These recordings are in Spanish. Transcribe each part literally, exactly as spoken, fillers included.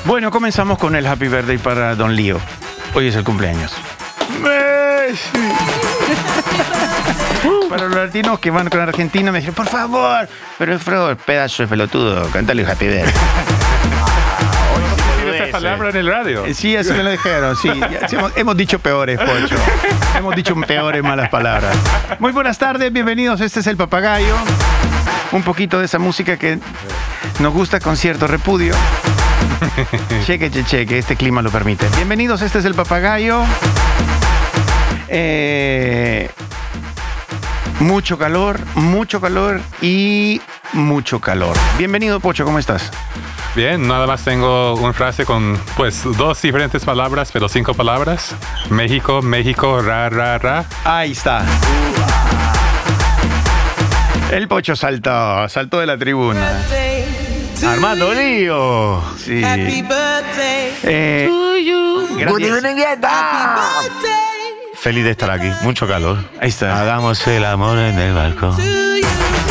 Bueno, comenzamos con el Happy Birthday para Don Lío. Hoy es el cumpleaños. Messi. Para los latinos que van con Argentina me dicen, por favor, pero Alfredo, pedazo de pelotudo, cántale Happy Birthday. Esa palabra en el radio. Sí, así me lo dijeron, sí. sí hemos, hemos dicho peores, Pocho. Hemos dicho peores malas palabras. Muy buenas tardes, bienvenidos. Este es El Papagayo. Un poquito de esa música que nos gusta con cierto repudio. Cheque, cheque, cheque, este clima lo permite. Bienvenidos, este es El Papagayo. Eh, mucho calor, mucho calor y mucho calor. Bienvenido, Pocho, ¿cómo estás? Bien, nada más tengo una frase con pues dos diferentes palabras, pero cinco palabras. México, México, ra, ra, ra. Ahí está. El Pocho saltó, saltó de la tribuna. Armando Lío. Sí. Happy birthday Eh, to you. gracias. Feliz de estar aquí, mucho calor. Ahí está. Hagamos el amor en el balcón. To you.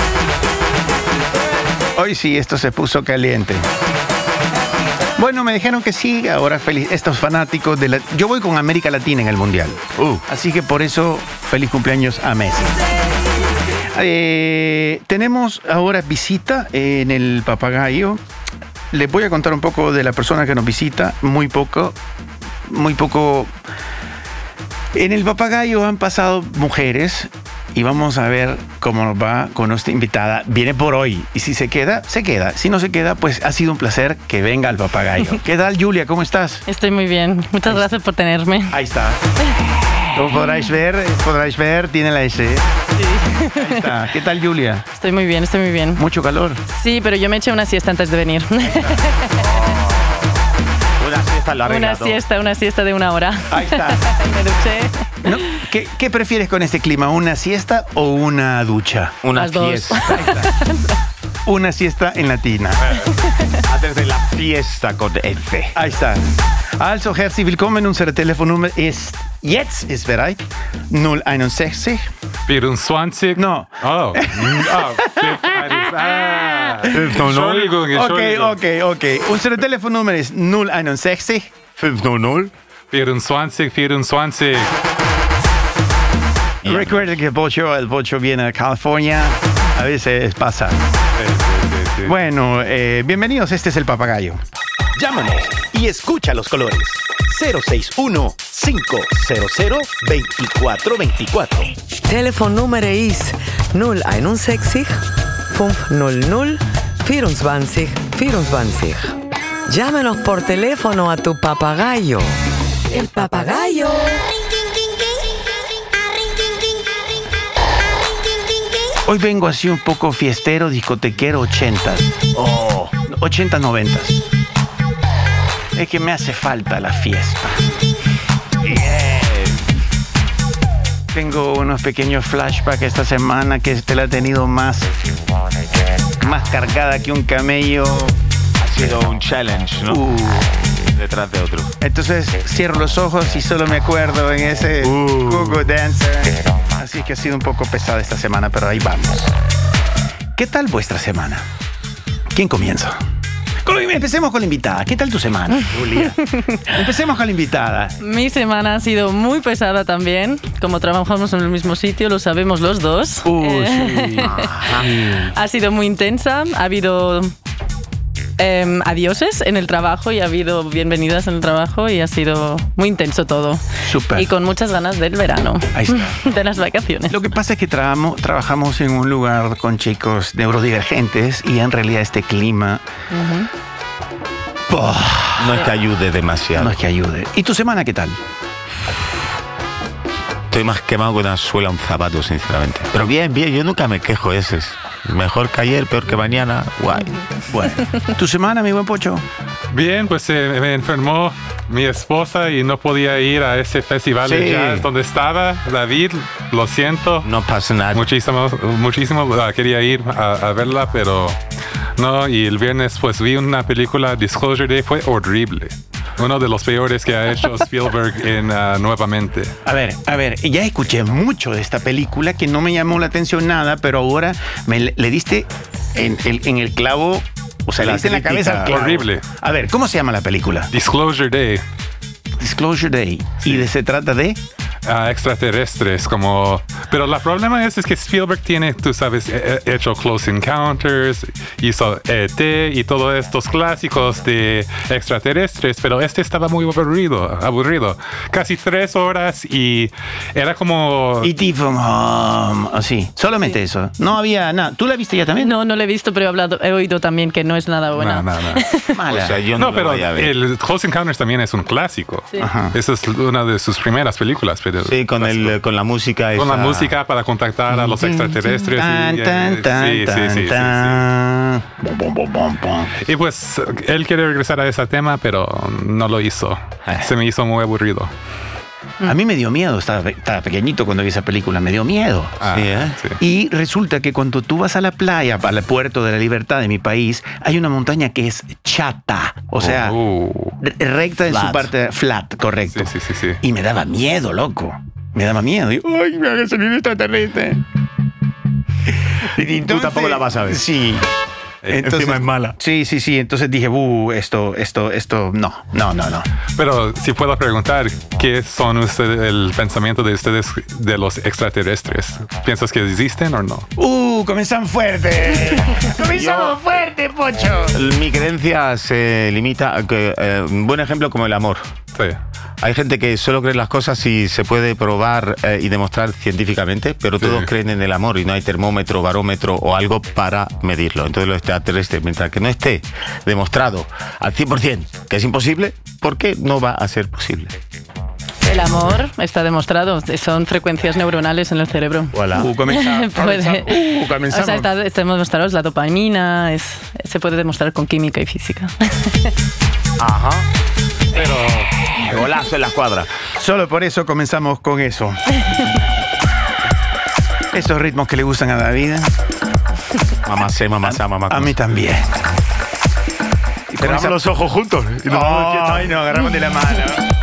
Hoy sí, esto se puso caliente. Bueno, me dijeron que sí, ahora feliz. Estos fanáticos de la... Yo voy con América Latina en el Mundial. Uh, Así que por eso, feliz cumpleaños a Messi. Eh, tenemos ahora visita en El Papagayo. Les voy a contar un poco de la persona que nos visita. Muy poco, muy poco. En El Papagayo han pasado mujeres y vamos a ver cómo nos va con nuestra invitada. Viene por hoy y si se queda, se queda. Si no se queda, pues ha sido un placer que venga al Papagayo. ¿Qué tal, Julia? ¿Cómo estás? Estoy muy bien. Muchas Ahí gracias por tenerme. Ahí está. Como podráis ver, podráis ver, tiene la S. Ahí está. ¿Qué tal, Julia? Estoy muy bien, estoy muy bien. Mucho calor. Sí, pero yo me eché una siesta antes de venir. una siesta la Una siesta, una siesta de una hora. Ahí está. Me duché. No, ¿qué, ¿Qué prefieres con este clima? ¿Una siesta o una ducha? Una Las dos. fiesta. Ahí está. Una siesta en latina. Antes de la fiesta con F. Ahí está. Also, herzlich willkommen. Unsere Telefonnummer ist jetzt, ist bereit. null einundsechzig. vierundzwanzig. No. Oh. Mm, oh. Ah. Entschuldigung, Ok, Entschuldigung. ok, ok. Unsere Telefonnummer ist null einundsechzig. fünfhundert. vierundzwanzig, vierundzwanzig. Recuerden que el Pocho, el Pocho viene a California. A veces pasa. Sí, sí, sí, sí. Bueno, eh, bienvenidos. Este es El Papagayo. Llámanos y escucha los colores. cero seis uno, cinco cero cero, dos cuatro dos cuatro. Telefonnummer ist null einundsechzig, fünfhundert, vierundzwanzig, vierundzwanzig. Llámenos por teléfono a tu papagayo. El papagayo. Hoy vengo así un poco fiestero, discotequero, ochentas. Oh, ochentas, noventas. Es que me hace falta la fiesta. Tengo unos pequeños flashbacks esta semana que te la he tenido más, más cargada que un camello. Ha sido un challenge, ¿no? Uh. Detrás de otro. Entonces cierro los ojos y solo me acuerdo en ese Uh. Google Dancer. Así que ha sido un poco pesada esta semana, pero ahí vamos. ¿Qué tal vuestra semana? ¿Quién comienza? Con- Empecemos con la invitada. ¿Qué tal tu semana, Julia? Empecemos con la invitada. Mi semana ha sido muy pesada también. Como trabajamos en el mismo sitio, lo sabemos los dos. Uh, Eh, sí. Ha sido muy intensa. Ha habido eh, adioses en el trabajo y ha habido bienvenidas en el trabajo y ha sido muy intenso todo. Súper. Y con muchas ganas del verano. Ahí está. De las vacaciones. Lo que pasa es que trabamo- trabajamos en un lugar con chicos neurodivergentes y en realidad este clima oh, No es que ayude demasiado. no es que ayude. ¿Y tu semana qué tal? Estoy más quemado que una suela a un zapato, sinceramente. Pero bien, bien, yo nunca me quejo. Ese es mejor que ayer, peor que mañana. Guay. Bueno. ¿Tu semana, mi buen Pocho? Bien, pues eh, me enfermó mi esposa y no podía ir a ese festival de Sí. jazz donde estaba. David, lo siento. No pasa nada. Muchísimo, muchísimo uh, quería ir a, a verla, pero no. Y el viernes pues vi una película, Disclosure Day, fue horrible. Uno de los peores que ha hecho Spielberg en uh, nuevamente. A ver, a ver, ya escuché mucho de esta película que no me llamó la atención nada, pero ahora me le, le diste en el, en el clavo O sea, La le diste en la cabeza al clavo. Horrible. A ver, ¿cómo se llama la película? Disclosure Day. Disclosure Day. ¿Y de se trata de? Uh, extraterrestres, como... Pero el problema es, es que Spielberg tiene, tú sabes, he- he hecho Close Encounters, hizo E T y todos estos clásicos de extraterrestres, pero este estaba muy aburrido, aburrido. Casi tres horas y era como... E T from Home. Así. Solamente eso. No había nada. ¿Tú la viste ya también? No, no lo he visto, pero he, hablado, he oído también que no es nada buena. No, no, no. Mala. O sea, yo no, No, lo pero voy a ver. el Close Encounters también es un clásico. Sí. Ajá. Esa es una de sus primeras películas. Pero Sí, con, el, con la música. con la esa- música para contactar a los extraterrestres. Tan, y, eh, tan, tan, sí, sí, tan, sí, sí, tan. Bom, bom, bom, bom, bom. sí. Y pues él quiere regresar a ese tema, pero no lo hizo. Se me hizo muy aburrido. A mí me dio miedo. Estaba, estaba pequeñito cuando vi esa película. Me dio miedo. Ah, Sí, ¿eh? sí. Y resulta que cuando tú vas a la playa, para el puerto de la Libertad de mi país, hay una montaña que es chata. O sea, Oh. re- recta en su Flat. parte flat, correcto. Sí, sí, sí, sí. Y me daba miedo, loco. Me daba miedo. Y, ay, me haga salir extraterrestre. Y Tú tampoco la vas a ver. Sí. Encima es mala. Sí, sí, sí. Entonces dije, uh, esto, esto, esto, no, no, no, no. Pero si puedo preguntar, ¿qué son ustedes, el pensamiento de ustedes de los extraterrestres? ¿Piensas que existen o no? Uh, comenzamos fuerte. Comenzamos fuerte, Pocho. Mi creencia se limita a que, eh, un buen ejemplo como el amor. Sí. Hay gente que solo cree en las cosas si se puede probar eh, y demostrar científicamente, pero Sí. todos creen en el amor y no hay termómetro, barómetro o algo para medirlo. Entonces lo extraterrestre, mientras que no esté demostrado al cien por ciento que es imposible, ¿por qué no va a ser posible? El amor está demostrado, son frecuencias neuronales en el cerebro. Voilà. Uh, comenzamos. Puede. Uh, comenzamos. O sea, está, está demostrado, es la dopamina, es, se puede demostrar con química y física. Ajá. Pero golazo en la escuadra. Solo por eso comenzamos con eso. Esos ritmos que le gustan a David, Mamá sé, mamá sa, mamá a mí también. Cerramos los ojos juntos. Y nos vamos de fiesta. Ay, no, agarramos de la mano.